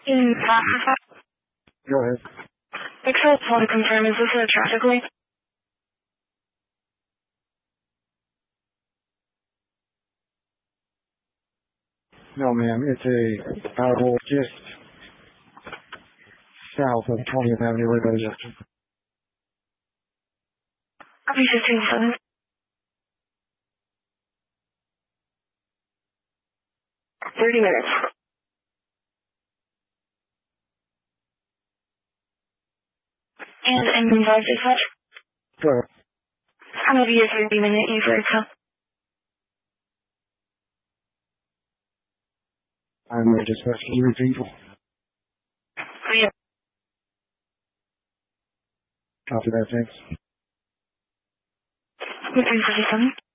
Go ahead. Excel call to confirm, is this a traffic light? No, ma'am. It's a power pole just south of 20th Avenue, right by the junction. Copy 15-7. $30 minutes. And engine 5 dispatch? Go ahead. I'm going to be a 30-minute user Excel. I'm ready to dispatch. Can you repeat? Yeah. Copy that, thanks. With 347.